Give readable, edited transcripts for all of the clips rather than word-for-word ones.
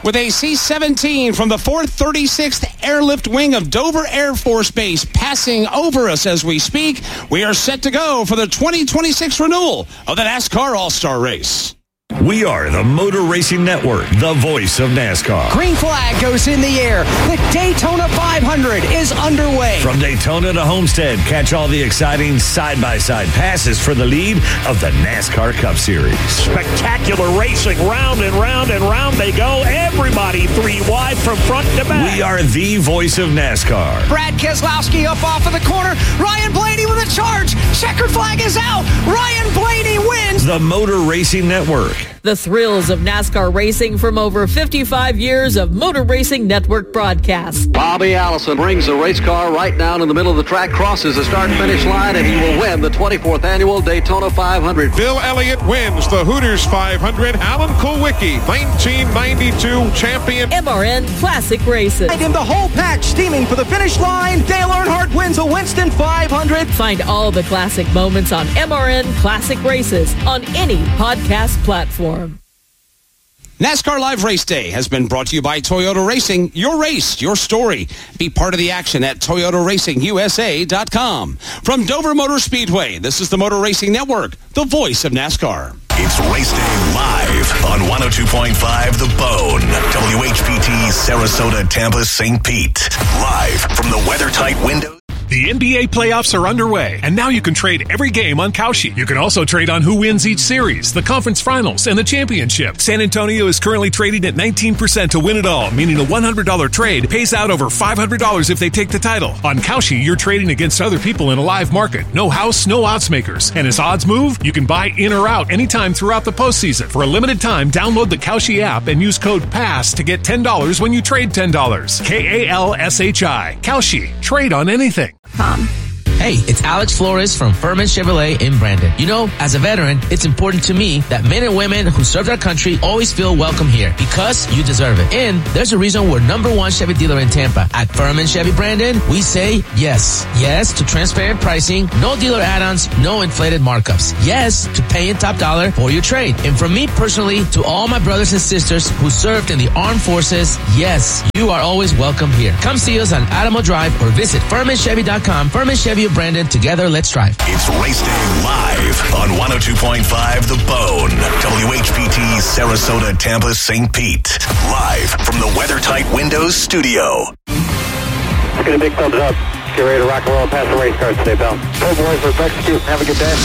with a C-17 from the 436th Airlift Wing of Dover Air Force Base passing over us as we speak. We are set to go for the 2026 renewal of the NASCAR All-Star Race. We are the Motor Racing Network, the voice of NASCAR. Green flag goes in the air. The Daytona 500 is underway. From Daytona to Homestead, catch all the exciting side-by-side passes for the lead of the NASCAR Cup Series. Spectacular racing, round and round and round they go. Everybody three wide from front to back. We are the voice of NASCAR. Brad Keselowski up off of the corner. Ryan Blaney with a charge. Checkered flag is out. Ryan Blaney wins. The Motor Racing Network. The thrills of NASCAR racing from over 55 years of Motor Racing Network broadcasts. Bobby Allison brings the race car right down in the middle of the track, crosses the start-finish line, and he will win the 24th annual Daytona 500. Bill Elliott wins the Hooters 500. Alan Kulwicki, 1992 champion. MRN Classic Races. And in the whole patch, steaming for the finish line, Dale Earnhardt wins the Winston 500. Find all the classic moments on MRN Classic Races on any podcast platform. NASCAR Live Race Day has been brought to you by Toyota Racing. Your race, your story. Be part of the action at ToyotaRacingUSA.com. From Dover Motor Speedway, this is the Motor Racing Network, the voice of NASCAR. It's Race Day live on 102.5 The Bone. WHPT, Sarasota, Tampa, St. Pete. Live from the weather-tight windows. The NBA playoffs are underway, and now you can trade every game on Kalshi. You can also trade on who wins each series, the conference finals, and the championship. San Antonio is currently trading at 19% to win it all, meaning a $100 trade pays out over $500 if they take the title. On Kalshi, you're trading against other people in a live market. No house, no odds makers. And as odds move, you can buy in or out anytime throughout the postseason. For a limited time, download the Kalshi app and use code PASS to get $10 when you trade $10. KALSHI. Kalshi. Trade on anything. Hey, it's Alex Flores from Furman Chevrolet in Brandon. You know, as a veteran, it's important to me that men and women who served our country always feel welcome here because you deserve it. And there's a reason we're #1 Chevy dealer in Tampa. At Furman Chevy Brandon, we say yes. Yes to transparent pricing, no dealer add-ons, no inflated markups. Yes to paying top dollar for your trade. And from me personally to all my brothers and sisters who served in the armed forces, yes, you are always welcome here. Come see us on Adamo Drive or visit FurmanChevy.com. Furman Chevy of Brandon, together, let's drive. It's Race Day live on 102.5 The Bone. WHPT, Sarasota, Tampa, St. Pete. Live from the weather-tight Windows studio. Get a big thumbs up. Get ready to rock and roll past the race cars today, pal. Go boys, let's execute. Have a good day.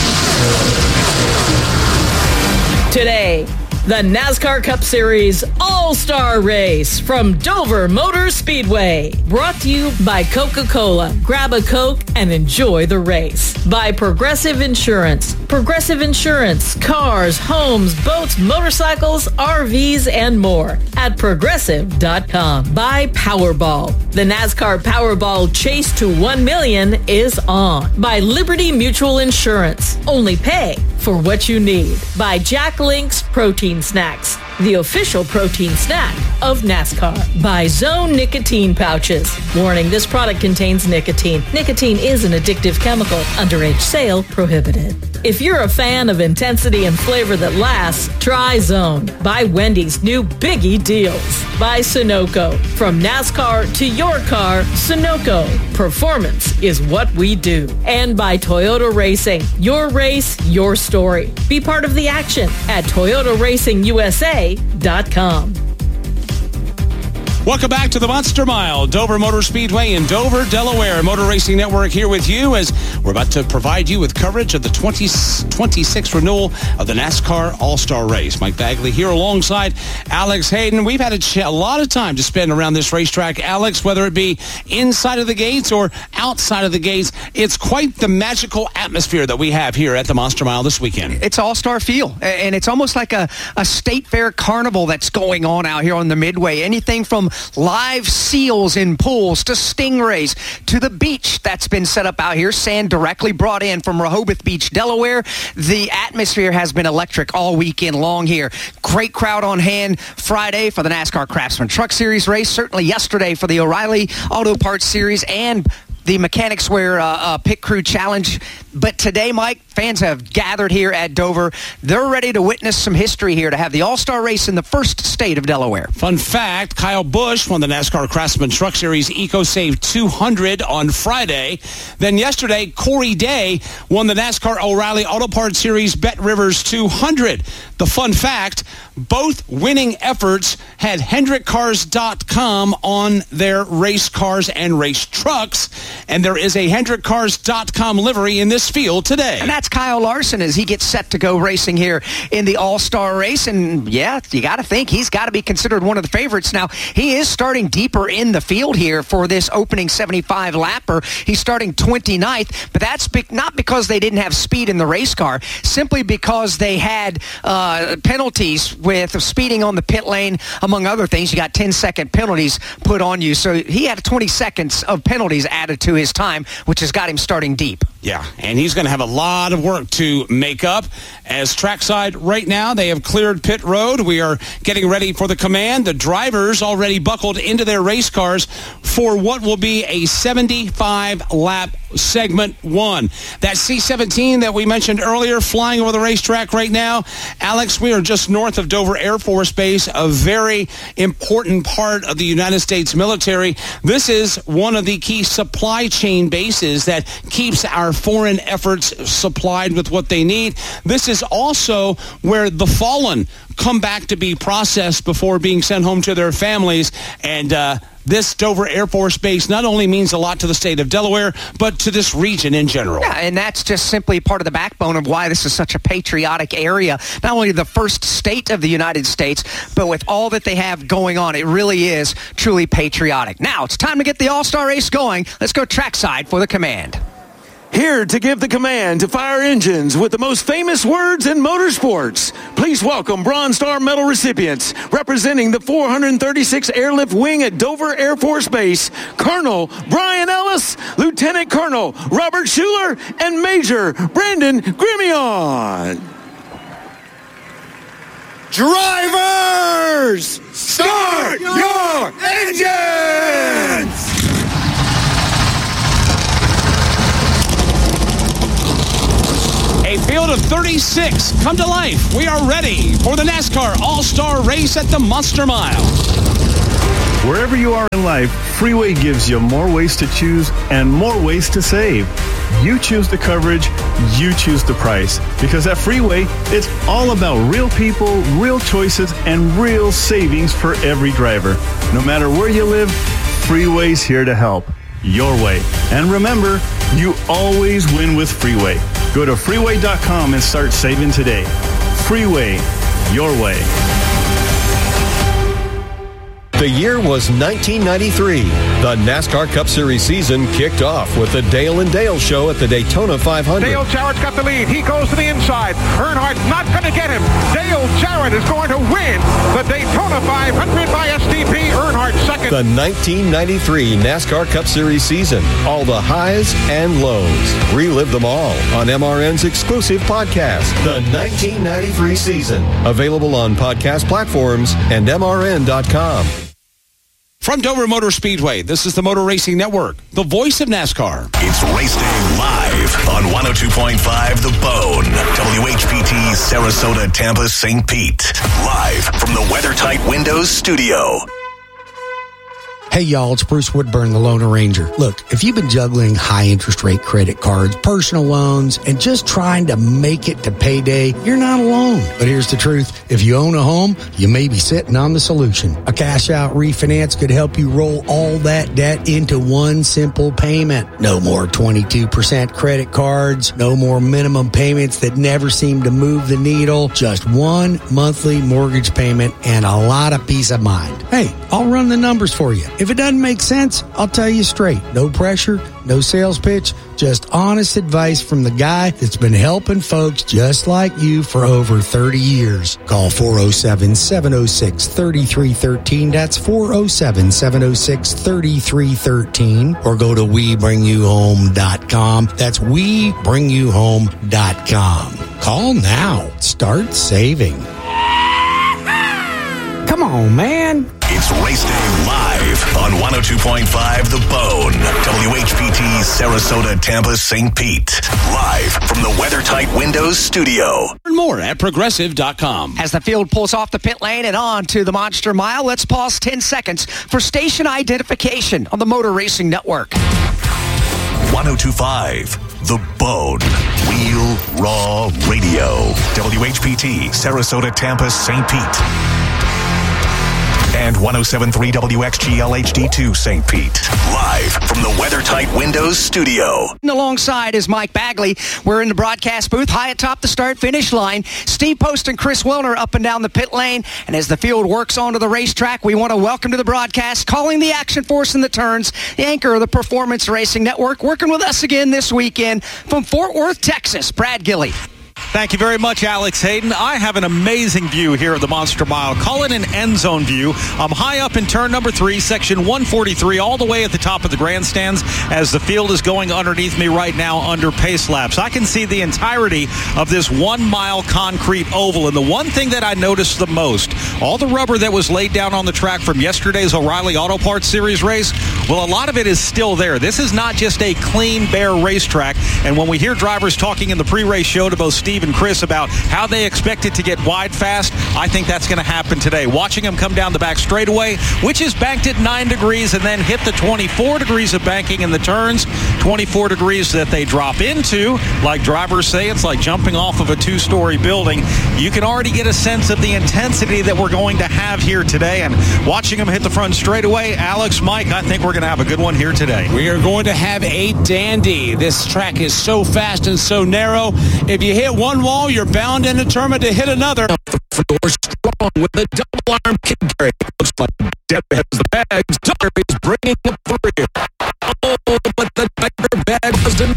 Today, the NASCAR Cup Series All-Star Race from Dover Motor Speedway. Brought to you by Coca-Cola. Grab a Coke and enjoy the race. By Progressive Insurance. Progressive Insurance. Cars, homes, boats, motorcycles, RVs, and more at Progressive.com. By Powerball. The NASCAR Powerball Chase to 1 million is on. By Liberty Mutual Insurance. Only pay for what you need. By Jack Link's Protein Snacks, the official protein snack of NASCAR. By Zone Nicotine Pouches. Warning, this product contains nicotine. Nicotine is an addictive chemical. Underage sale prohibited. If you're a fan of intensity and flavor that lasts, try Zone. By Wendy's new Biggie Deals. By Sunoco. From NASCAR to your car, Sunoco. Performance is what we do. And by Toyota Racing. Your race, your story. Be part of the action at ToyotaRacingUSA.com. Welcome back to the Monster Mile, Dover Motor Speedway in Dover, Delaware. Motor Racing Network here with you as we're about to provide you with coverage of the 2026 renewal of the NASCAR All-Star Race. Mike Bagley here alongside Alex Hayden. We've had a lot of time to spend around this racetrack. Alex, whether it be inside of the gates or outside of the gates, it's quite the magical atmosphere that we have here at the Monster Mile this weekend. It's all-star feel, and it's almost like a state fair carnival that's going on out here on the Midway. Anything from live seals in pools to stingrays to the beach that's been set up out here, sand directly brought in from Rehoboth Beach, Delaware. The atmosphere has been electric all weekend long here. Great crowd on hand Friday for the NASCAR Craftsman Truck Series race, certainly yesterday for the O'Reilly Auto Parts Series, and the Mechanics Wear Pit Crew Challenge. But today, Mike, fans have gathered here at Dover. They're ready to witness some history here to have the All-Star race in the first state of Delaware. Fun fact, Kyle Busch won the NASCAR Craftsman Truck Series EcoSave 200 on Friday. Then yesterday, Corey Day won the NASCAR O'Reilly Auto Parts Series Bet Rivers 200. The fun fact, both winning efforts had HendrickCars.com on their race cars and race trucks, and there is a HendrickCars.com livery in this field today. And that's Kyle Larson as he gets set to go racing here in the All-Star race. And yeah, you got to think he's got to be considered one of the favorites. Now, he is starting deeper in the field here for this opening 75 lapper. He's starting 29th, but that's not because they didn't have speed in the race car, simply because they had penalties with speeding on the pit lane, among other things. You got 10-second penalties put on you. So he had 20 seconds of penalties added to his time, which has got him starting deep. Yeah, and he's going to have a lot of work to make up. As trackside right now, they have cleared pit road. We are getting ready for the command. The drivers already buckled into their race cars for what will be a 75-lap segment 1. That C-17 that we mentioned earlier flying over the racetrack right now. Alex, we are just north of Dover Air Force Base, a very important part of the United States military. This is one of the key supply chain bases that keeps our foreign efforts supplied with what they need. This is also where the fallen come back to be processed before being sent home to their families. And this Dover Air Force Base not only means a lot to the state of Delaware, but to this region in general. Yeah, and that's just simply part of the backbone of why this is such a patriotic area. Not only the first state of the United States, but with all that they have going on, it really is truly patriotic. Now, it's time to get the All-Star race going. Let's go trackside for the command. Here to give the command to fire engines with the most famous words in motorsports. Please welcome Bronze Star Medal recipients representing the 436 Airlift Wing at Dover Air Force Base, Colonel Brian Ellis, Lieutenant Colonel Robert Schuler, and Major Brandon Grimion. Drivers, start your engines! A field of 36 come to life. We are ready for the NASCAR All-Star Race at the Monster Mile. Wherever you are in life, Freeway gives you more ways to choose and more ways to save. You choose the coverage, you choose the price. Because at Freeway, it's all about real people, real choices, and real savings for every driver. No matter where you live, Freeway's here to help. Your way. And remember, you always win with Freeway. Go to freeway.com and start saving today. Freeway, your way. The year was 1993. The NASCAR Cup Series season kicked off with the Dale and Dale Show at the Daytona 500. Dale Jarrett's got the lead. He goes to the inside. Earnhardt's not going to get him. Dale Jarrett is going to win the Daytona 500 by STP. Earnhardt second. The 1993 NASCAR Cup Series season. All the highs and lows. Relive them all on MRN's exclusive podcast, The 1993 Season. Available on podcast platforms and MRN.com. From Dover Motor Speedway, this is the Motor Racing Network, the voice of NASCAR. It's race day live on 102.5 The Bone, WHPT, Sarasota, Tampa, St. Pete. Live from the WeatherTight Windows studio. Hey, y'all, it's Bruce Woodburn, the Loaner Ranger. Look, if you've been juggling high interest rate credit cards, personal loans, and just trying to make it to payday, you're not alone. But here's the truth. If you own a home, you may be sitting on the solution. A cash out refinance could help you roll all that debt into one simple payment. No more 22% credit cards, no more minimum payments that never seem to move the needle, just one monthly mortgage payment and a lot of peace of mind. Hey, I'll run the numbers for you. If it doesn't make sense, I'll tell you straight. No pressure, no sales pitch, just honest advice from the guy that's been helping folks just like you for over 30 years. Call 407-706-3313. That's 407-706-3313. Or go to WeBringYouHome.com. That's WeBringYouHome.com. Call now. Start saving. Come Come on, man. It's Race Day live on 102.5 The Bone. WHPT, Sarasota, Tampa, St. Pete. Live from the WeatherTight Windows studio. Learn more at Progressive.com. As the field pulls off the pit lane and on to the Monster Mile, let's pause 10 seconds for station identification on the Motor Racing Network. 102.5 The Bone. Wheel Raw Radio. WHPT, Sarasota, Tampa, St. Pete. And 107.3 WXGL HD2 St. Pete. Live from the WeatherTight Windows studio. And alongside is Mike Bagley. We're in the broadcast booth, high atop the start-finish line. Steve Post and Chris Wilner up and down the pit lane. And as the field works onto the racetrack, we want to welcome to the broadcast, calling the action for us in the turns, the anchor of the Performance Racing Network, working with us again this weekend from Fort Worth, Texas, Brad Gilley. Thank you very much, Alex Hayden. I have an amazing view here at the Monster Mile. Call it an end zone view. I'm high up in turn number 3, section 143, all the way at the top of the grandstands as the field is going underneath me right now under pace laps. I can see the entirety of this 1 mile concrete oval. And the one thing that I noticed the most, all the rubber that was laid down on the track from yesterday's O'Reilly Auto Parts Series race, well, a lot of it is still there. This is not just a clean, bare racetrack. And when we hear drivers talking in the pre-race show to both Steve and Chris about how they expect it to get wide fast, I think that's going to happen today. Watching them come down the back straightaway, which is banked at 9 degrees, and then hit the 24 degrees of banking in the turns, 24 degrees that they drop into. Like drivers say, it's like jumping off of a 2-story building. You can already get a sense of the intensity that we're going to have here today, and watching them hit the front straightaway, Alex, Mike, I think we're going to have a good one here today. We are going to have a dandy. This track is so fast and so narrow. If you hit one wall, you're bound and determined to hit another. The door strong with a double arm kick carry. Looks like Deb has the bag. Tucker is bringing up the rear. Oh, but the Tiger bag wasn't.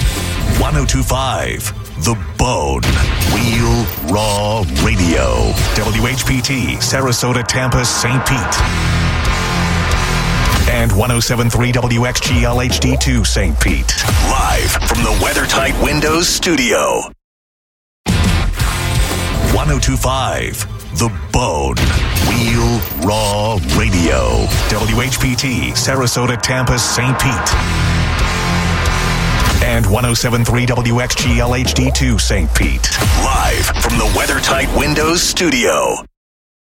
102.5 The Bone. Wheel Raw Radio. WHPT, Sarasota, Tampa, St. Pete. And 107.3 WXGL HD2 St. Pete. Live from the WeatherTight Windows studio. 102.5 The Bone. Wheel Raw Radio. WHPT, Sarasota, Tampa, St. Pete. And 107.3 WXGL HD2 St. Pete. Live from the WeatherTight Windows studio.